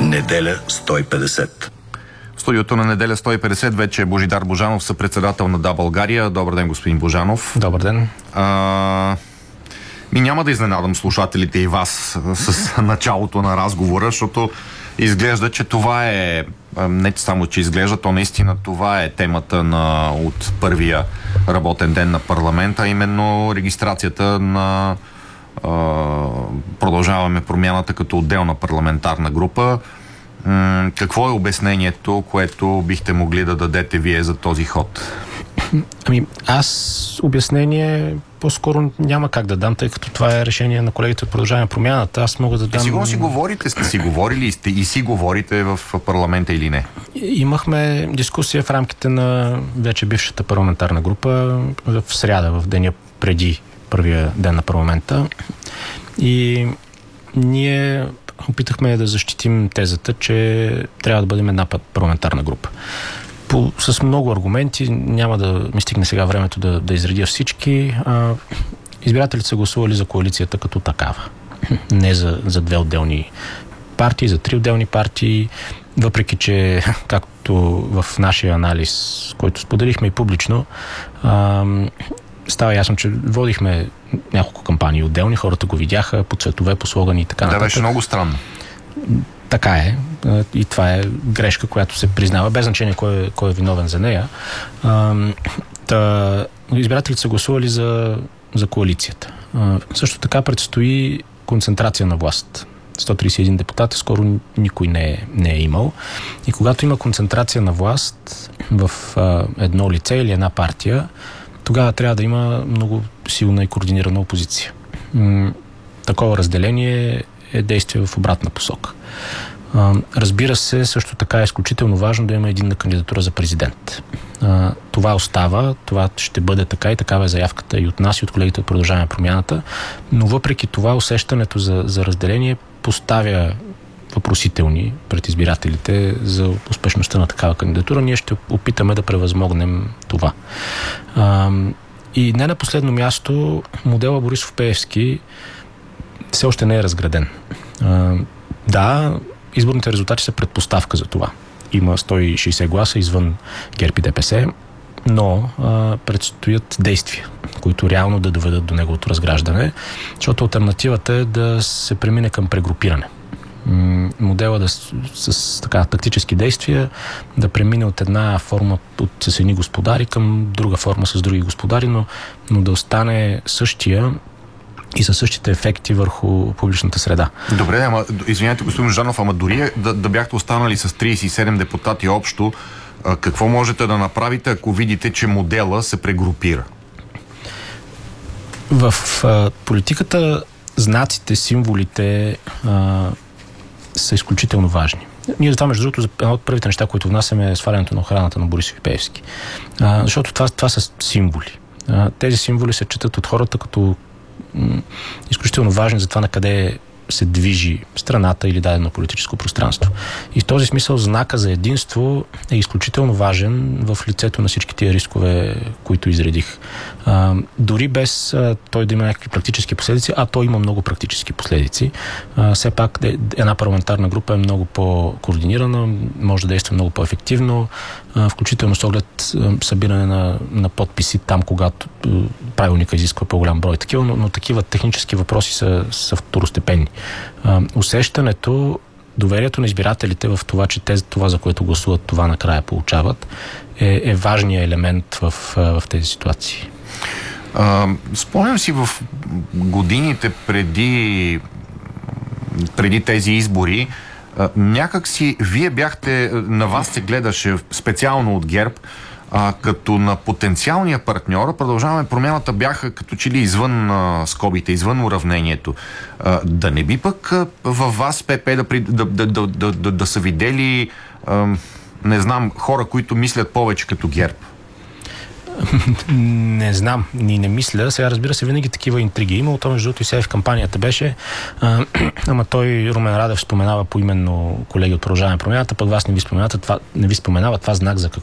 Неделя 150. В студиото на Неделя 150 вече е Божидар Божанов, съпредседател на Да, България. Добър ден, господин Божанов. Добър ден. Няма да изненадам слушателите и вас с началото на разговора, защото изглежда, че това е, не само че изглежда, то наистина това е темата от първия работен ден на парламента, именно регистрацията на Продължаваме промяната като отделна парламентарна група. Какво е обяснението, което бихте могли да дадете вие за този ход? Аз обяснение по-скоро няма как да дам, тъй като това е решение на колегите от Продължаваме промяната. Аз мога да дам... Сигурно си говорите, сте си говорили и си говорите в парламента или не? Имахме дискусия в рамките на вече бившата парламентарна група в сряда, в деня преди първия ден на парламента. И ние опитахме да защитим тезата, че трябва да бъдем една парламентарна група. С много аргументи, няма да ми стигне сега времето да изредя всички. Избирателите са гласували за коалицията като такава. Не за две отделни партии, за три отделни партии, въпреки че, както в нашия анализ, който споделихме и публично, става ясно, че водихме няколко кампании отделни, хората го видяха по цветове, по слогани и така нататък. Да, беше много странно. Така е. И това е грешка, която се признава, без значение кой е виновен за нея. Избирателите са гласували за коалицията. Също така предстои концентрация на власт. 131 депутати скоро никой не е имал. И когато има концентрация на власт в едно лице или една партия, тогава трябва да има много силна и координирана опозиция. Такова разделение е действие в обратна посока. Разбира се, също така е изключително важно да има единна кандидатура за президент. Това остава, това ще бъде така и такава е заявката и от нас, и от колегите от Продължаваме промяната, но въпреки това усещането за разделение поставя въпросителни пред избирателите за успешността на такава кандидатура. Ние ще опитаме да превъзмогнем това. И не на последно място, модела Борисов-Пеевски все още не е разграден. Да, изборните резултати са предпоставка за това. Има 160 гласа извън ГЕРБ и ДПС, но предстоят действия, които реално да доведат до неговото разграждане, защото алтернативата е да се премине към прегрупиране. Модела с тактически действия да премине от една форма с едни господари към друга форма с други господари, но да остане същия и със същите ефекти върху публичната среда. Добре, извинявайте, господин Жанов, дори да бяхте останали с 37 депутати общо, какво можете да направите, ако видите, че модела се прегрупира? В политиката знаците, символите са изключително важни. Ние за това, между другото, едно от първите неща, които внасяме е свалянето на охраната на Борисов и Пеевски. Защото това са символи. Тези символи се четат от хората като изключително важни за това на къде се движи страната или дадено политическо пространство. И в този смисъл знака за единство е изключително важен в лицето на всички тия рискове, които изредих. Дори без той да има някакви практически последици, а той има много практически последици. Все пак една парламентарна група е много по-координирана, може да действа много по-ефективно, включително с оглед събиране на подписи там, когато правилника изисква по-голям брой такива, но такива технически въпроси са второстепенни. Усещането, доверието на избирателите в това, че това, за което гласуват, това накрая получават, е важният елемент в тези ситуации. Спомням си в годините преди тези избори, някак си вие бяхте, на вас се гледаше специално от ГЕРБ, като на потенциалния партньор. Продължаваме промяната бяха като че ли извън скобите, извън уравнението. Да не би пък във вас ПП да са видели не знам, хора, които мислят повече като ГЕРБ? Не знам, не мисля. Сега, разбира се, винаги такива интриги има. Това, между другото, и сега в кампанията беше. Ама той, Румен Радев, споменава поименно колеги от Продължаваме промяната, пък вас не ви споменава. Това знак за какво?